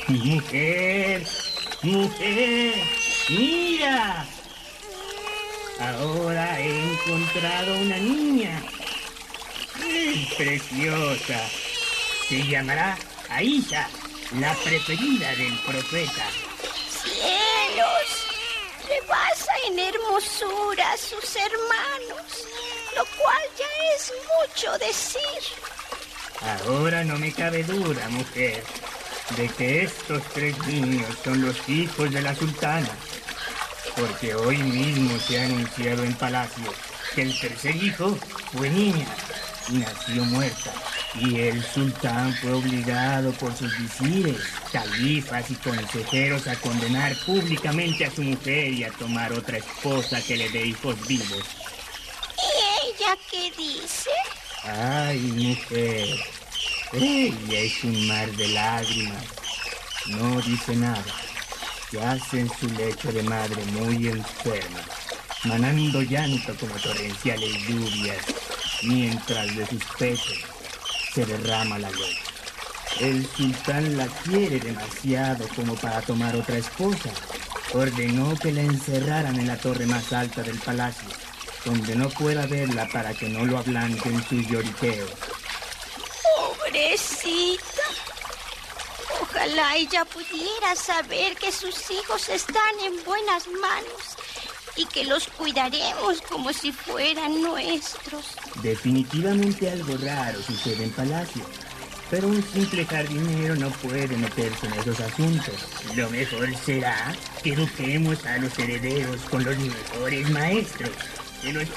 Mujer, mujer, mira. Ahora he encontrado una niña. Es preciosa. Se llamará Aisha, la preferida del profeta. ¡Cielos! Rebasa en hermosura a sus hermanos, lo cual ya es mucho decir. Ahora no me cabe duda, mujer, de que estos 3 niños son los hijos de la sultana, porque hoy mismo se ha anunciado en palacio que el tercer hijo fue niña y nació muerta, y el sultán fue obligado por sus visires, califas y consejeros a condenar públicamente a su mujer y a tomar otra esposa que le dé hijos vivos. ¿Y ella qué dice? Ay, mujer, ella es un mar de lágrimas. No dice nada. Yace en su lecho de madre muy enferma, manando llanto como torrenciales lluvias, mientras de sus pechos se derrama la leche. El sultán la quiere demasiado como para tomar otra esposa. Ordenó que la encerraran en la torre más alta del palacio, donde no pueda verla para que no lo ablanquen sus lloriqueos. Pobrecita. Ojalá ella pudiera saber que sus hijos están en buenas manos y que los cuidaremos como si fueran nuestros. Definitivamente algo raro sucede en palacio, pero un simple jardinero no puede meterse en esos asuntos. Lo mejor será que eduquemos a los herederos con los mejores maestros. Que los